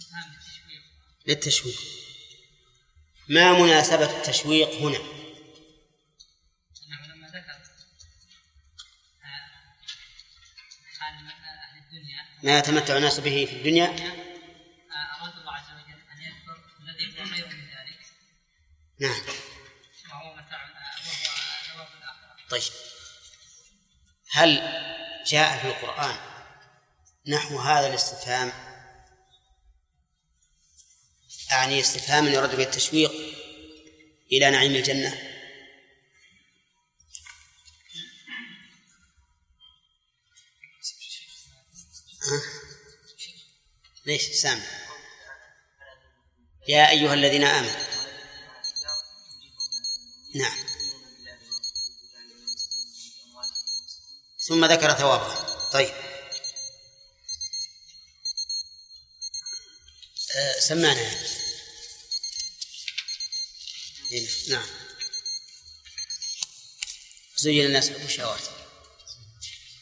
للتشويق. ما مناسبة التشويق هنا؟ لما ذكر حال أهل الدنيا ما يتمتع الناس به في الدنيا، أراد الله عز وجل أن يذكر الذي هو خير من ذلك. نعم. وهو متاع وهو ثواب الآخرة. طيب، هل جاء في القرآن نحو هذا الاستفهام؟ أعني استفهام يرد به التشويق إلى نعيم الجنة؟ ليش سامع؟ يا أيها الذين آمنوا. نعم. ثم ذكر ثوابه. طيب، سمعنا. نعم. زين الناس حب الشهوات.